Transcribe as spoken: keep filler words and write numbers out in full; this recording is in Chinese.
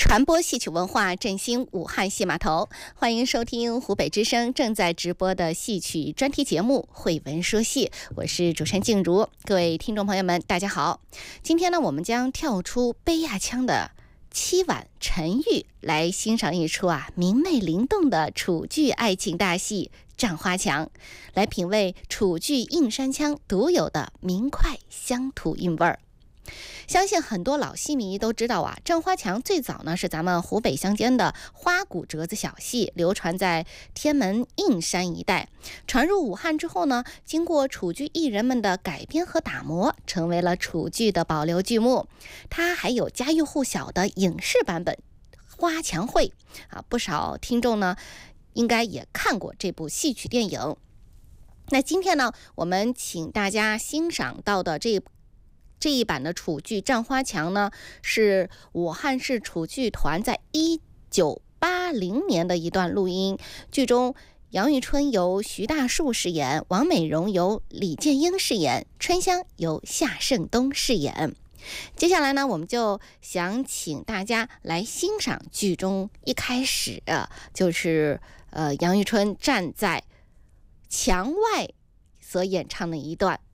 传播戏曲文化，振兴武汉戏码头。欢迎收听湖北之声正在直播的戏曲专题节目《慧文说戏》，我是主持人静茹。各位听众朋友们，大家好。今天呢，我们将跳出杯压腔的凄婉沉郁，来欣赏一出啊明媚灵动的楚剧爱情大戏《战花墙》，来品味楚剧映山腔独有的明快乡土韵味儿。相信很多老戏迷都知道啊，战花墙最早呢是咱们湖北乡间的花鼓折子小戏，流传在天门映山一带。传入武汉之后呢，经过楚剧艺人们的改编和打磨，成为了楚剧的保留剧目。它还有家喻户晓的影视版本《花墙会》啊，不少听众呢应该也看过这部戏曲电影。那今天呢，我们请大家欣赏到的这这一版的楚剧《战花墙》呢，是武汉市楚剧团在一九八零年的一段录音。剧中杨玉春由徐大树饰演，王美荣由李建英饰演，春香由夏胜东饰演。接下来呢，我们就想请大家来欣赏剧中一开始啊，就是呃杨玉春站在墙外所演唱的一段